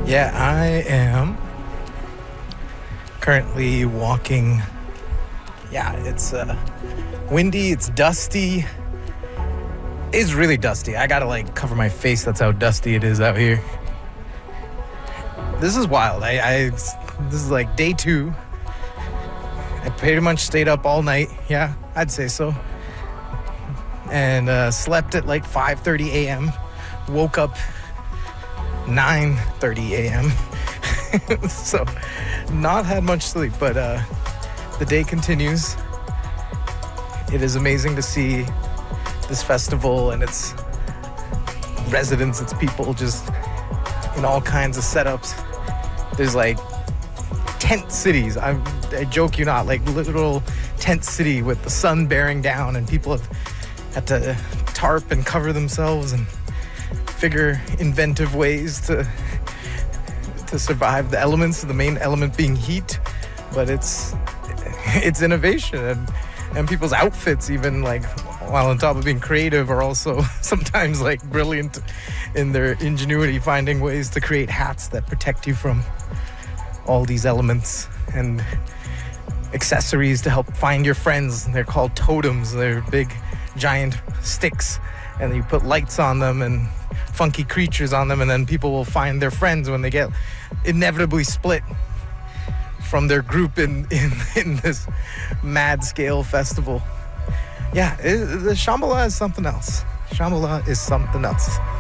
Yeah, I am currently walking. Yeah, it's windy, it's dusty. It's really dusty. I gotta cover my face. That's how dusty it is out here. This is wild. This is day 2. I pretty much stayed up all night. Yeah, I'd say so. And slept at 5:30 a.m. Woke up 9:30 a.m. So not had much sleep, but the day continues. It is amazing to see this festival and its residents, its people, just in all kinds of setups. There's tent cities. I joke you not, literal tent city with the sun bearing down, and people have had to tarp and cover themselves and figure inventive ways to survive the elements, the main element being heat. But it's innovation, and people's outfits, even while on top of being creative, are also sometimes brilliant in their ingenuity, finding ways to create hats that protect you from all these elements, and accessories to help find your friends. They're called totems. They're big giant sticks, and you put lights on them and funky creatures on them, and then people will find their friends when they get inevitably split from their group in this mad scale festival. Yeah, the Shambhala is something else. Shambhala is something else.